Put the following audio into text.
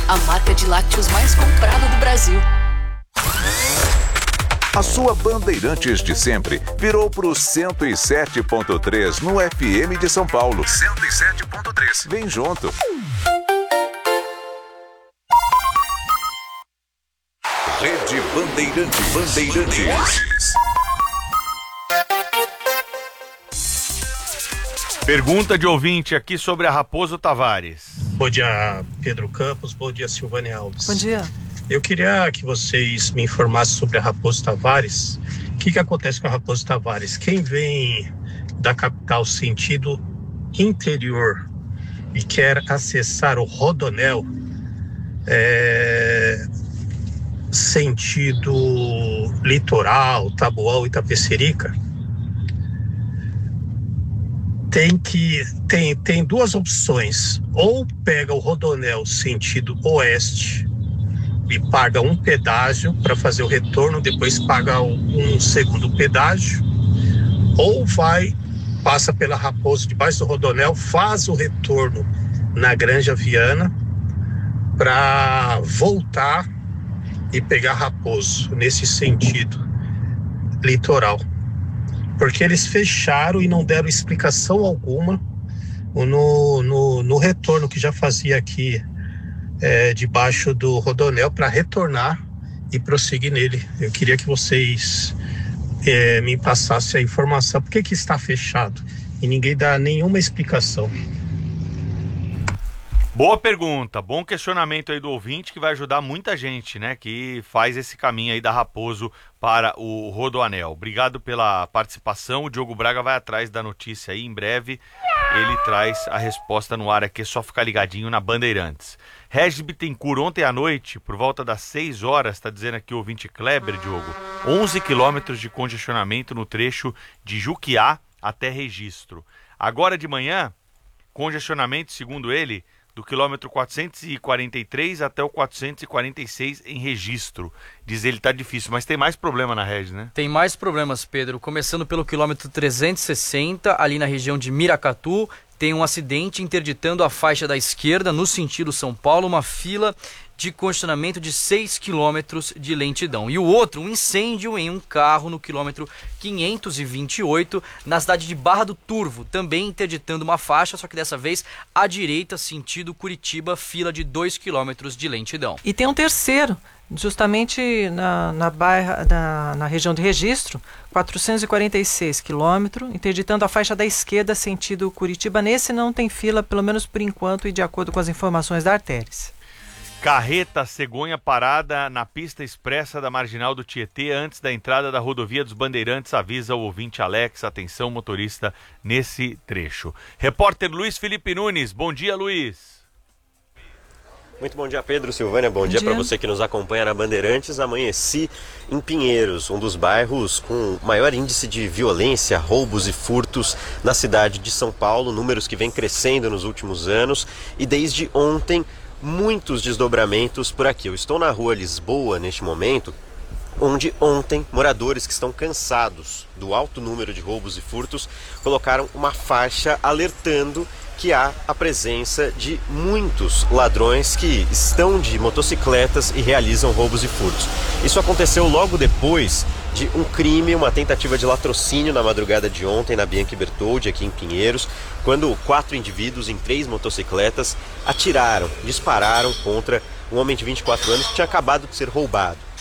a marca de lácteos mais comprada do Brasil. A sua Bandeirantes de sempre virou pro 107.3 no FM de São Paulo. 107.3. Vem junto. Rede Bandeirantes. Pergunta de ouvinte aqui sobre a Raposo Tavares. Bom dia, Pedro Campos. Bom dia, Silvânia Alves. Bom dia. Eu queria que vocês me informassem sobre a Raposo Tavares. O que acontece com a Raposo Tavares? Quem vem da capital sentido interior e quer acessar o Rodoanel, sentido litoral, Taboão e Itapecerica, tem duas opções. Ou pega o Rodoanel sentido oeste e paga um pedágio para fazer o retorno, depois paga um segundo pedágio, ou passa pela Raposo debaixo do Rodoanel, faz o retorno na Granja Viana para voltar e pegar Raposo nesse sentido litoral. Porque eles fecharam e não deram explicação alguma no retorno que já fazia aqui debaixo do Rodoanel para retornar e prosseguir nele. Eu queria que vocês me passassem a informação. Por que está fechado? E ninguém dá nenhuma explicação. Boa pergunta, bom questionamento aí do ouvinte, que vai ajudar muita gente, né, que faz esse caminho aí da Raposo para o Rodoanel. Obrigado pela participação. O Diogo Braga vai atrás da notícia aí, em breve ele traz a resposta no ar aqui, é só ficar ligadinho na Bandeirantes. Regis Bittencourt, ontem à noite, por volta das 6 horas, está dizendo aqui o ouvinte Kleber, Diogo, 11 quilômetros de congestionamento no trecho de Juquiá até Registro. Agora de manhã, congestionamento, segundo ele, do quilômetro 443 até o 446 em Registro. Diz ele, tá difícil, mas tem mais problema na Regis, né? Tem mais problemas, Pedro. Começando pelo quilômetro 360, ali na região de Miracatu, tem um acidente interditando a faixa da esquerda no sentido São Paulo, uma fila de congestionamento de 6 quilômetros de lentidão. E o outro, um incêndio em um carro no quilômetro 528, na cidade de Barra do Turvo, também interditando uma faixa, só que dessa vez à direita, sentido Curitiba, fila de 2 quilômetros de lentidão. E tem um terceiro, justamente na região de Registro, 446 quilômetros, interditando a faixa da esquerda, sentido Curitiba. Nesse não tem fila, pelo menos por enquanto, e de acordo com as informações da Artéries. Carreta cegonha parada na pista expressa da Marginal do Tietê antes da entrada da rodovia dos Bandeirantes, avisa o ouvinte Alex. Atenção, motorista, nesse trecho. Repórter Luiz Felipe Nunes. Bom dia, Luiz. Muito bom dia, Pedro, Silvânia. Bom dia para você que nos acompanha na Bandeirantes. Amanheci em Pinheiros, um dos bairros com maior índice de violência, roubos e furtos na cidade de São Paulo, números que vêm crescendo nos últimos anos, e desde ontem muitos desdobramentos por aqui. Eu estou na rua Lisboa neste momento, onde ontem moradores que estão cansados do alto número de roubos e furtos colocaram uma faixa alertando que há a presença de muitos ladrões que estão de motocicletas e realizam roubos e furtos. Isso aconteceu logo depois de um crime, uma tentativa de latrocínio na madrugada de ontem na Bianchi Bertoldi, aqui em Pinheiros, quando 4 indivíduos em 3 motocicletas dispararam contra um homem de 24 anos que tinha acabado de ser roubado.